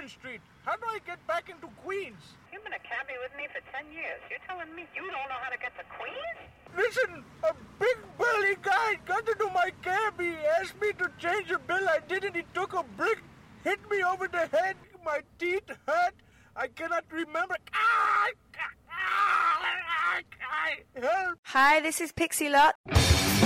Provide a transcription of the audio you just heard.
Union Street. How do I get back into Queens? You've been a cabbie with me for 10 years. You're telling me you don't know how to get to Queens? Listen, a big burly guy got into my cab. He asked me to change a bill. I didn't. He took a brick, hit me over the head. My teeth hurt. I cannot remember. Help! Hi, this is Pixie Lott.